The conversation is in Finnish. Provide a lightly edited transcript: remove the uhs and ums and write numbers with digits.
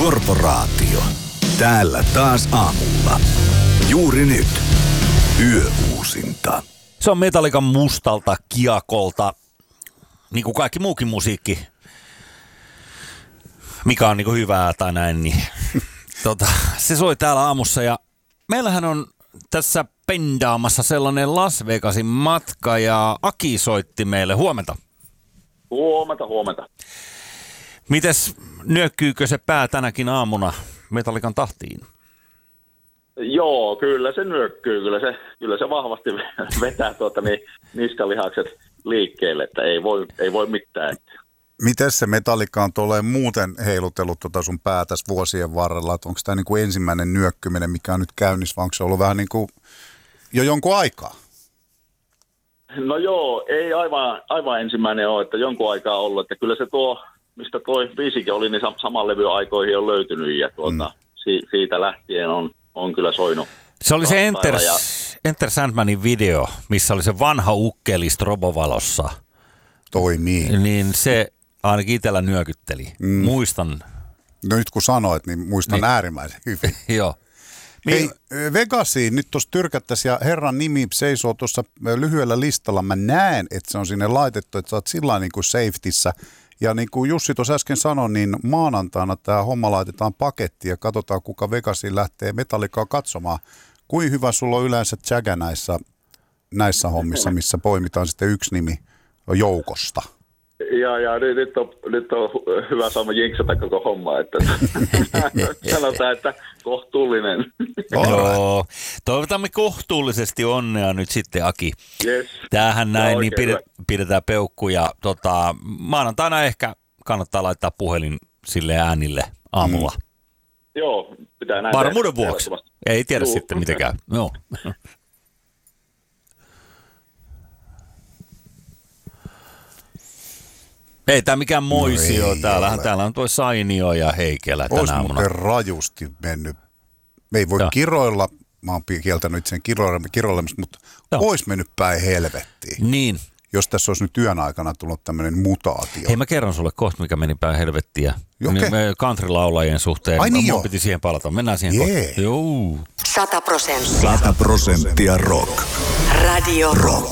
Korporaatio. Täällä taas aamulla. Juuri nyt. Yöuusinta. Se on Metallican Mustalta Kiakolta, niin kuin kaikki muukin musiikki, mikä on niin kuin hyvää tai näin, niin se soi täällä aamussa ja meillähän on tässä pendaamassa sellainen Las Vegasin matka ja Aki soitti meille. Huomenta. Huomenta. Mites nyökkyykö se pää tänäkin aamuna Metallican tahtiin? Joo, kyllä se nyökkyy. Kyllä se vahvasti vetää niskalihakset liikkeelle, että ei voi mitään. Miten se Metallica on tuolleen muuten heilutellut sun päätäs vuosien varrella? Että onko tämä niinku ensimmäinen nyökkyminen, mikä on nyt käynnissä, vai onko se ollut vähän niin kuin jo jonkun aikaa? No joo, ei aivan ensimmäinen ole, että jonkun aikaa ollut. Että kyllä se mistä toi biisikin oli, niin saman levyn aikoihin on löytynyt ja siitä lähtien on kyllä soinut. Se oli se Enter Sandmanin video, missä oli se vanha ukkeli strobovalossa. Toimii. Niin se ainakin itsellä nyökytteli. Muistan. No nyt kun sanoit, niin muistan äärimmäisen hyvin. Joo. Hei, Vegasiin nyt tuossa tyrkättäisiin ja herran nimi seisoo tuossa lyhyellä listalla. Mä näen, että se on sinne laitettu, että sä oot sillä niin kuin safetyssä. Ja niin kuin Jussi tuossa äsken sanoi, niin maanantaina tämä homma laitetaan pakettiin ja katsotaan, kuka Vegasiin lähtee Metallicaa katsomaan. Kuinka hyvä sulla on yleensä jägä näissä hommissa, missä poimitaan sitten yksi nimi joukosta? Ja nyt on hyvä saada jinksata koko homma, että sanotaan, että kohtuullinen. Joo, toivotamme kohtuullisesti onnea nyt sitten, Aki. Yes. Tämähän näin, niin pidetään peukku ja maanantaina ehkä kannattaa laittaa puhelin sille äänille aamulla. Joo, pitää näin. Varmuuden vuoksi. Ei tiedä sitten, mitä käy. Joo. Ei tämä mikään Moisio täällä on tuo Sainio ja Heikelä tänä aamuna. Olisi muuten rajusti mennyt. Me ei voi kiroilla, mä oon kieltänyt itseään kiroilemista, mutta olisi mennyt päin helvettiin. Niin. Jos tässä olisi nyt työn aikana tullut tämmöinen mutaatio. Hei, mä kerron sulle kohta, mikä meni päin helvettiä. Country-laulajien suhteen. Ai niin mun piti siihen palata. Mennään siihen kohta. Joo. 100% rock. Radio Rock.